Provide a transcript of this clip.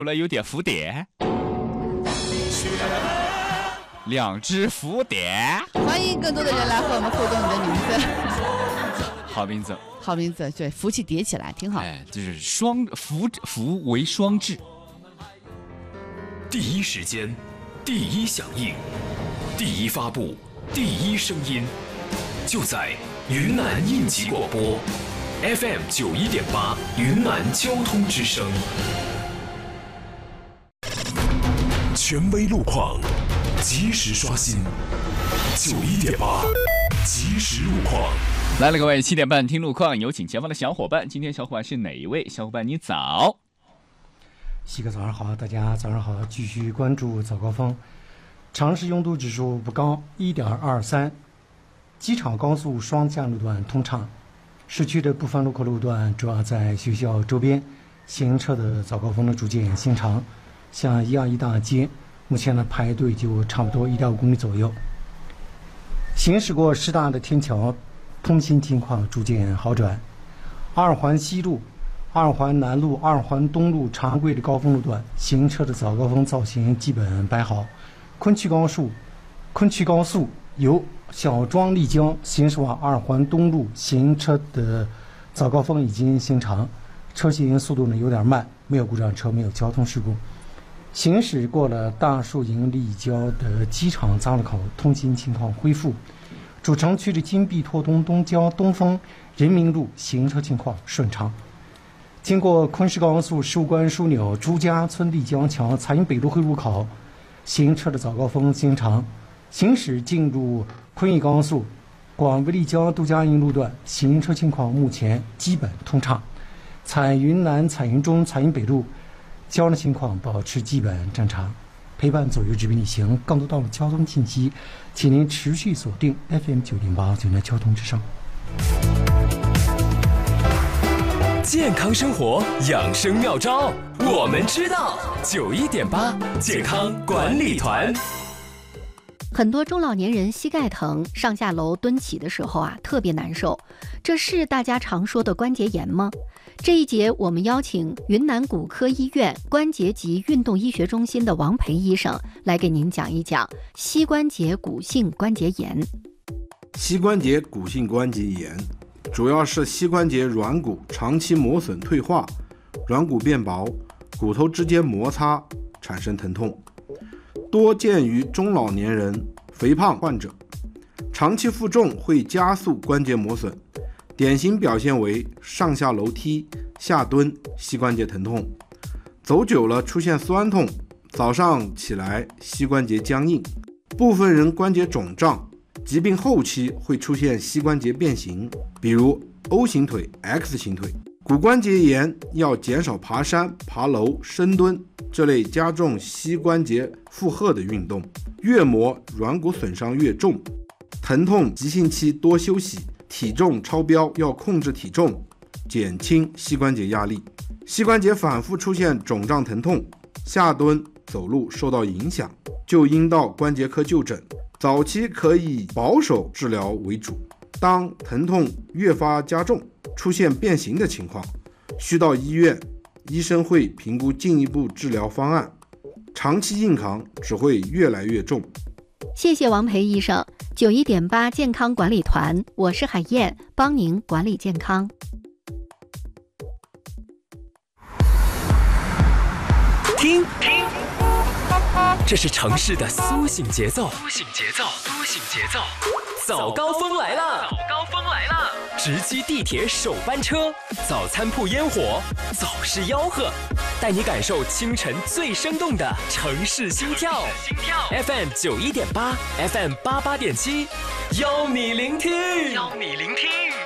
除了有点蝴蝶，两只蝴蝶。 欢迎更多的人来和我们互动，你的名字。 好名字， 好名字，对，福气叠起来挺好。 哎，就是福为双至。 第一时间，第一响应，第一发布，第一声音，就在云南应急广播 FM 91.8云南交通之声。权威路况，及时刷新91.8即时路况。 来了，各位，7点半听路况，有请前方的小伙伴。今天小伙伴是哪一位？小伙伴你早。 西哥早上好，大家早上好，继续关注早高峰。城市拥堵指数不高 1.23， 机场高速双向路段通畅，市区的部分路口路段主要在学校周边，行车的早高峰呢逐渐形成。像121大街，目前呢排队就差不多1.5公里左右。行驶过师大的天桥，通行情况逐渐好转。二环西路、二环南路、二环东路常规的高峰路段，行车的早高峰造型基本摆好。昆曲高速由小庄丽江行驶往二环东路，行车的早高峰已经形成，车行速度呢有点慢，没有故障车，没有交通事故。行驶过了大树营立交的机场匝路口，通行情况恢复。主城区的金碧拓东、东郊、东风、人民路行车情况顺畅。经过昆石高速收关枢纽、朱家村立江桥、彩云北路汇入口，行车的早高峰形成。行驶进入昆义高速广为立交杜家营路段，行车情况目前基本通畅。彩云南、彩云中、彩云北路交通情况保持基本正常。陪伴左右指引你行，更多道路交通信息，请您持续锁定 FM 9.8云南交通之声。 健康生活养生妙招，我们知道。91.8健康管理团。 很多中老年人膝盖疼，上下楼蹲起的时候特别难受，这是大家常说的关节炎吗？这一节我们邀请云南骨科医院关节及运动医学中心的王培医生来给您讲一讲膝关节骨性关节炎。 膝关节骨性关节炎主要是膝关节软骨长期磨损退化，软骨变薄，骨头之间摩擦产生疼痛，多见于中老年人、肥胖患者。长期负重会加速关节磨损，典型表现为上下楼梯、下蹲膝关节疼痛，走久了出现酸痛，早上起来膝关节僵硬，部分人关节肿胀，疾病后期会出现膝关节变形，比如 O 型腿、X 型腿。骨关节炎要减少爬山、爬楼、深蹲这类加重膝关节负荷的运动，越磨软骨损伤越重。疼痛急性期多休息，体重超标要控制体重，减轻膝关节压力。膝关节反复出现肿胀疼痛，下蹲走路受到影响，就应到关节科就诊。早期可以保守治疗为主，当疼痛越发加重，出现变形的情况，需到医院，医生会评估进一步治疗方案。长期硬扛只会越来越重。 谢谢王培医生。91.8健康管理团，我是海燕，帮您管理健康。 听，这是城市的苏醒节奏。早高峰来了！直击地铁首班车，早餐铺烟火，早市吆喝，带你感受清晨最生动的城市心跳。FM 91.8 ，FM 88.7，邀你聆听。